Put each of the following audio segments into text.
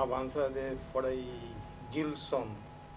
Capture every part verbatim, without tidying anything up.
alabanza de Fray Gilson,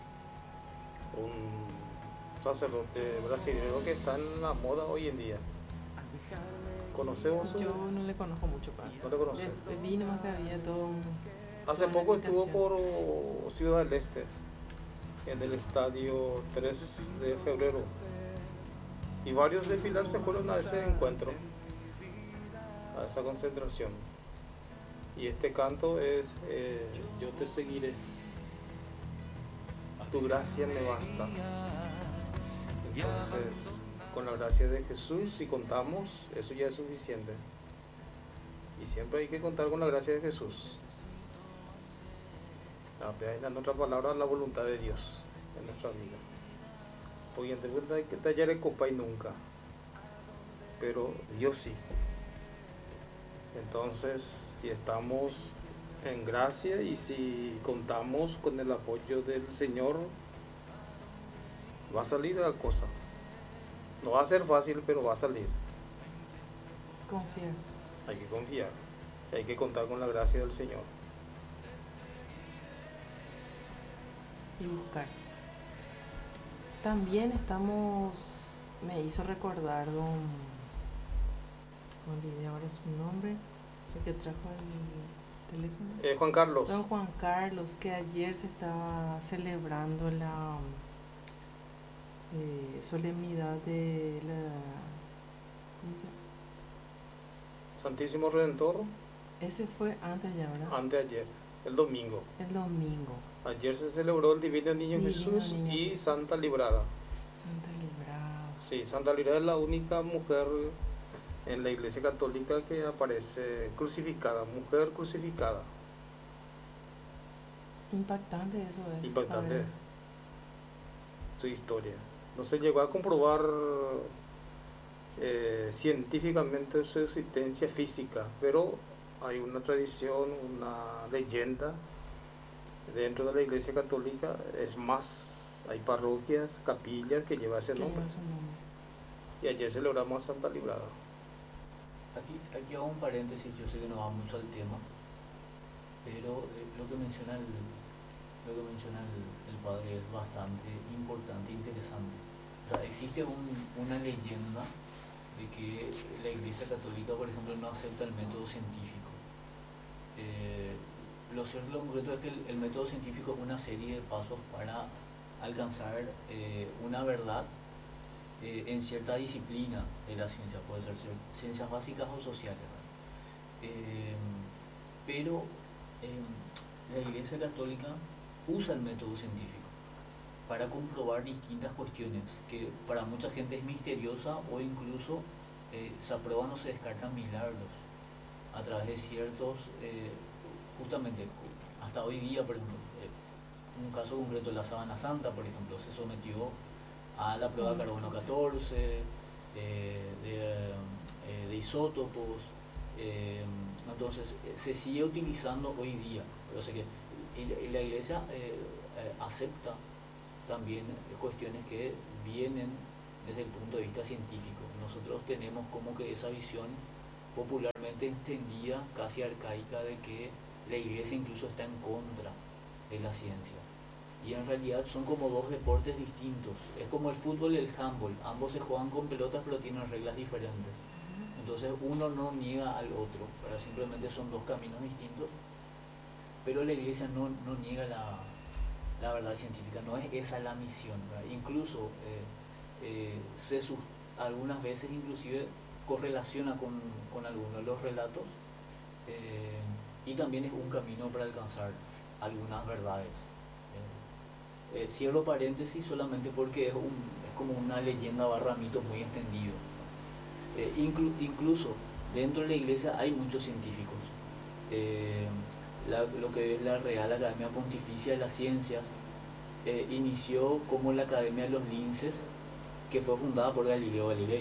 un sacerdote brasileño que está en la moda hoy en día. ¿Conocemos? Yo no le conozco mucho, para. ¿No le conoces? Le, le vi nomás que había todo un, Hace toda una poco estuvo invitación. por Ciudad del Este, en el estadio tres de febrero. Y varios de Pilar se fueron a ese encuentro, a esa concentración. Y este canto es eh, Yo te seguiré, tu gracia me basta. Entonces, con la gracia de Jesús, si contamos, eso ya es suficiente. Y siempre hay que contar con la gracia de Jesús. En otra palabra, la voluntad de Dios en nuestra vida. Porque en verdad hay que tallar el copa y nunca. Pero Dios sí. Entonces, si estamos en gracia y si contamos con el apoyo del Señor, va a salir la cosa. No va a ser fácil, pero va a salir. Confiar. Hay que confiar. Hay que contar con la gracia del Señor. Y buscar. También estamos, me hizo recordar don, no olvidé ahora su nombre, el que trajo el teléfono. Eh, Juan Carlos. Don Juan Carlos, que ayer se estaba celebrando la eh, solemnidad de la, ¿cómo se llama? Santísimo Redentor. Ese fue antes ya, ¿verdad? Anteayer, el domingo. El domingo. Ayer se celebró el Divino Niño Divino Jesús Niño y Jesús. Santa Librada. Santa Librada. Sí, Santa Librada es la única mujer en la Iglesia Católica que aparece crucificada, mujer crucificada. Impactante eso es. Impactante su historia. No se llegó a comprobar eh, científicamente su existencia física, pero hay una tradición, una leyenda dentro de la Iglesia Católica. Es más, hay parroquias, capillas que llevan ese nombre. nombre. Y ayer celebramos a Santa Librada. Aquí, aquí hago un paréntesis, yo sé que no va mucho al tema, pero eh, lo que menciona el, lo que menciona el, el padre es bastante importante e interesante. O sea, existe un, una leyenda de que la Iglesia Católica, por ejemplo, no acepta el método científico. Eh, lo cierto, lo concreto es que el, el método científico es una serie de pasos para alcanzar eh, una verdad eh, en cierta disciplina de la ciencia, puede ser ciencias básicas o sociales. Eh, pero eh, la Iglesia Católica usa el método científico para comprobar distintas cuestiones que para mucha gente es misteriosa, o incluso eh, se aprueban o se descartan milagros a través de ciertos, eh, justamente hasta hoy día, por ejemplo, eh, un caso concreto, la sábana santa, por ejemplo, se sometió a la prueba de carbono catorce, eh, de, eh, de isótopos, eh, entonces eh, se sigue utilizando hoy día. O sea que y la Iglesia eh, eh, acepta también cuestiones que vienen desde el punto de vista científico. Nosotros tenemos como que esa visión popularmente entendida, casi arcaica, de que la Iglesia incluso está en contra de la ciencia. Y en realidad son como dos deportes distintos. Es como el fútbol y el handball. Ambos se juegan con pelotas, pero tienen reglas diferentes. Entonces uno no niega al otro, pero simplemente son dos caminos distintos. Pero la Iglesia no, no niega la, la verdad científica, no es esa la misión, ¿verdad? Incluso eh, eh, se sus, algunas veces inclusive correlaciona con, con algunos de los relatos, eh, y también es un camino para alcanzar algunas verdades. Eh, eh, cierro paréntesis solamente porque es, un, es como una leyenda barra mito muy extendido. Eh, inclu, incluso dentro de la Iglesia hay muchos científicos. Eh, La, lo que es la Real Academia Pontificia de las Ciencias eh, inició como la Academia de los Linces, que fue fundada por Galileo Galilei.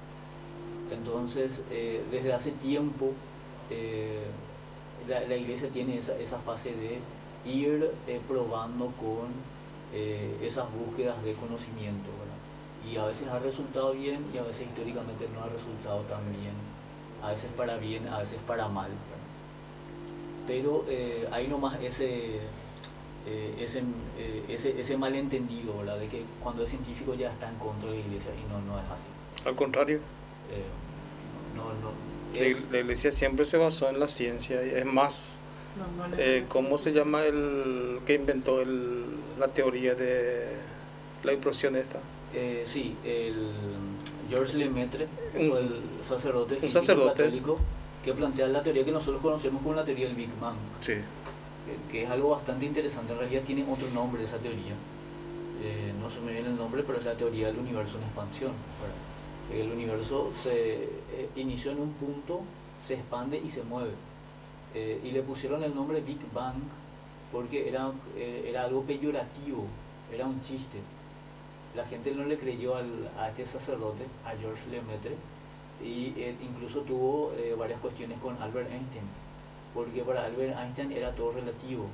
Entonces, eh, desde hace tiempo eh, la, la Iglesia tiene esa, esa fase de ir eh, probando con eh, esas búsquedas de conocimiento, ¿verdad? Y a veces ha resultado bien y a veces históricamente no ha resultado tan bien, a veces para bien, a veces para mal, ¿verdad? pero eh, hay nomás ese, eh, ese, eh, ese, ese malentendido, ¿verdad? De que cuando es científico ya está en contra de la iglesia y no, no es así. Al contrario, Eh, no, no, la, es, ig- la iglesia siempre se basó en la ciencia. Es más, No, no eh, le- ¿cómo se llama el que inventó el, la teoría de la implosión esta? eh, sí, el Georges Lemaitre Un- fue el sacerdote, físico sacerdote. católico que plantea la teoría que nosotros conocemos como la teoría del Big Bang. Sí. que- que es algo bastante interesante. En realidad tiene otro nombre esa teoría. Eh, no se me viene el nombre, pero es la teoría del universo en expansión, ¿verdad? El universo se eh, inició en un punto, se expande y se mueve. Eh, y le pusieron el nombre Big Bang porque era, eh, era algo peyorativo, era un chiste. La gente no le creyó al, a este sacerdote, a Georges Lemaitre, y eh, incluso tuvo eh, varias cuestiones con Albert Einstein, porque para Albert Einstein era todo relativo.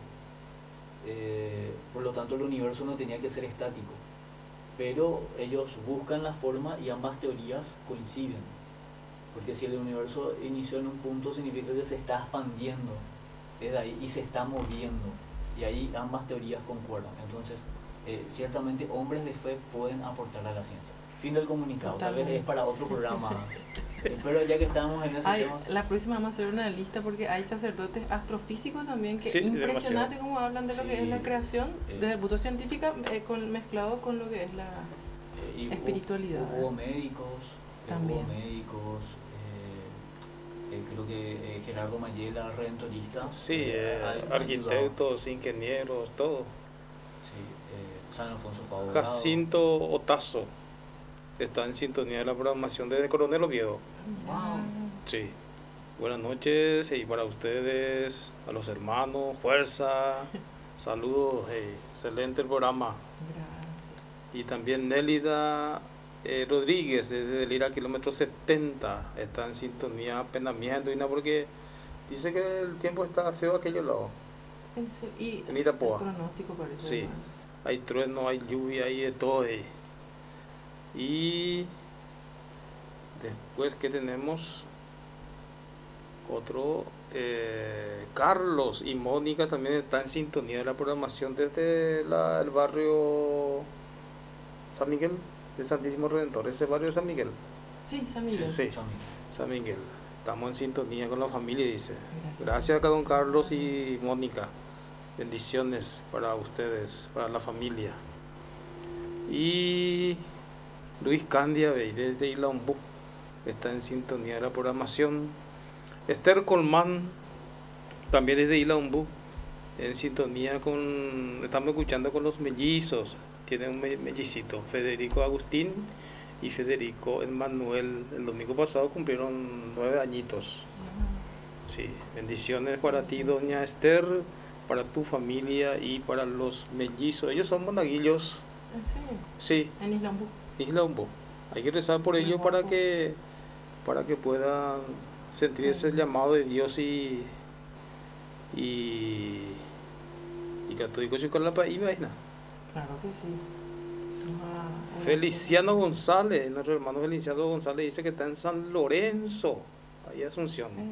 Eh, por lo tanto el universo no tenía que ser estático, pero ellos buscan la forma y ambas teorías coinciden, porque si el universo inició en un punto significa que se está expandiendo desde ahí y se está moviendo, y ahí ambas teorías concuerdan. Entonces eh, ciertamente hombres de fe pueden aportar a la ciencia. Fin del comunicado. Tal vez Totalmente. es para otro programa. Eh, pero ya que estamos en ese Ay, tema, la próxima vamos a hacer una lista porque hay sacerdotes astrofísicos también que Sí, impresionante demasiado. cómo hablan de lo que Sí, es la creación eh. desde el punto científico eh, con, mezclado con lo que es la eh, y hubo- espiritualidad. Hubo, médicos, eh, También. hubo médicos, eh, eh, creo que eh, Gerardo Mayela, redentorista. Sí, eh, eh, ha- ha ayudado. arquitectos, ingenieros, todo. Sí, eh, San Alfonso fue abogado. Jacinto Otazo está en sintonía de la programación desde Coronel Oviedo. Wow. Sí. Buenas noches y para ustedes, a los hermanos, fuerza, saludos, hey, excelente el programa. Gracias. Y también Nélida eh, Rodríguez desde el Ira kilómetro setenta está en sintonía apenas viendo y nada porque dice que el tiempo está feo a aquello lado. En serio, y En Irapuá. el pronóstico parece Sí. más. Hay trueno, hay lluvia, hay de todo. eh. Y después que tenemos otro, eh, Carlos y Mónica también están en sintonía de la programación desde la- el barrio San Miguel, de Santísimo Redentor, ese barrio de San Miguel. Sí, San Miguel. Sí, Son- San Miguel. Estamos en sintonía con la familia, dice. Gracias. Gracias a don Carlos y Mónica. Bendiciones para ustedes, para la familia. Y Luis Candia, ve, desde Ilaumbú, está en sintonía de la programación. Esther Colmán, también desde Ilaumbú, en sintonía con, estamos escuchando con los mellizos. Tiene un me- mellicito, Federico Agustín y Federico Emmanuel. El domingo pasado cumplieron nueve añitos. Ah, Sí, bendiciones para ti, doña Esther, para tu familia y para los mellizos. Ellos son monaguillos, ¿en serio? sí, En Islambú. Isla Umbo. Hay que rezar por Qué ellos para guapo. que para que puedan sentir Sí. ese llamado de Dios y y y católicos y con la país, imagina. Claro que sí. Ah, Feliciano González, nuestro hermano Feliciano González dice que está en San Lorenzo, ahí Asunción.